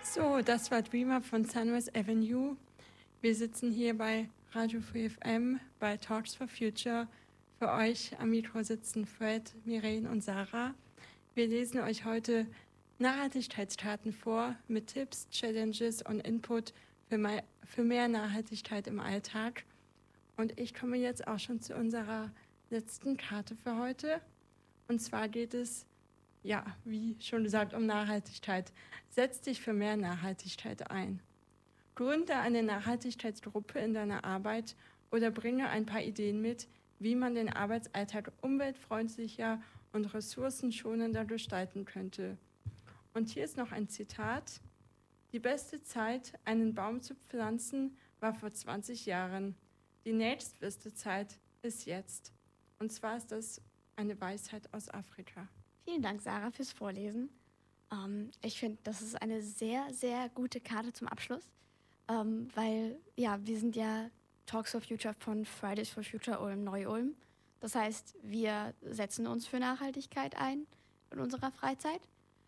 So, das war Dreamer von Sunrise Avenue. Wir sitzen hier bei Radio Free FM bei Talks for Future. Für euch am Mikro sitzen Fred, Mireille und Sarah. Wir lesen euch heute Nachhaltigkeitstaten vor mit Tipps, Challenges und Input für mehr Nachhaltigkeit im Alltag. Und ich komme jetzt auch schon zu unserer letzten Karte für heute. Und zwar geht es, ja, wie schon gesagt, um Nachhaltigkeit. Setz dich für mehr Nachhaltigkeit ein. Gründe eine Nachhaltigkeitsgruppe in deiner Arbeit oder bringe ein paar Ideen mit, wie man den Arbeitsalltag umweltfreundlicher und ressourcenschonender gestalten könnte. Und hier ist noch ein Zitat. Die beste Zeit, einen Baum zu pflanzen, war vor 20 Jahren. Die nächstbeste Zeit ist jetzt. Und zwar ist das eine Weisheit aus Afrika. Vielen Dank, Sarah, fürs Vorlesen. Ich finde, das ist eine sehr, sehr gute Karte zum Abschluss, weil ja, wir sind ja Talks for Future von Fridays for Future Ulm Neu-Ulm. Das heißt, wir setzen uns für Nachhaltigkeit ein in unserer Freizeit.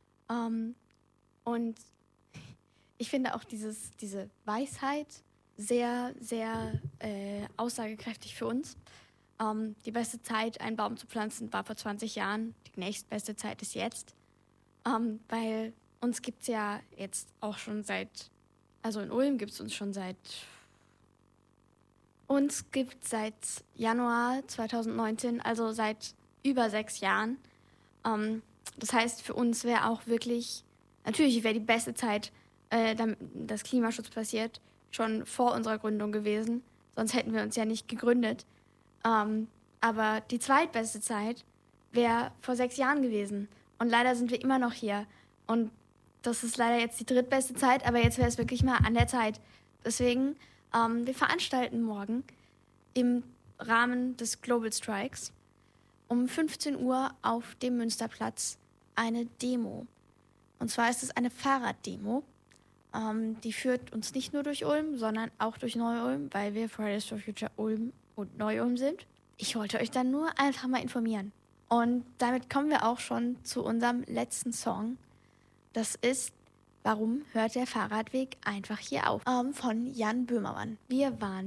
Und ich finde auch diese Weisheit sehr, sehr aussagekräftig für uns. Die beste Zeit, einen Baum zu pflanzen, war vor 20 Jahren. Die nächstbeste Zeit ist jetzt. Weil uns gibt es ja jetzt auch schon also in Ulm gibt es uns schon seit Januar 2019, also seit über 6 Jahren. Das heißt, für uns wäre auch wirklich, natürlich wäre die beste Zeit, dass Klimaschutz passiert, schon vor unserer Gründung gewesen. Sonst hätten wir uns ja nicht gegründet. Aber die zweitbeste Zeit wäre vor 6 Jahren gewesen. Und leider sind wir immer noch hier. Und das ist leider jetzt die drittbeste Zeit, aber jetzt wäre es wirklich mal an der Zeit. Deswegen, wir veranstalten morgen im Rahmen des Global Strikes um 15 Uhr auf dem Münsterplatz eine Demo. Und zwar ist es eine Fahrraddemo. Die führt uns nicht nur durch Ulm, sondern auch durch Neu-Ulm, weil wir Fridays for Future Ulm und Neu-Ulm sind. Ich wollte euch dann nur einfach mal informieren. Und damit kommen wir auch schon zu unserem letzten Song. Das ist Warum hört der Fahrradweg einfach hier auf? Von Jan Böhmermann. Wir waren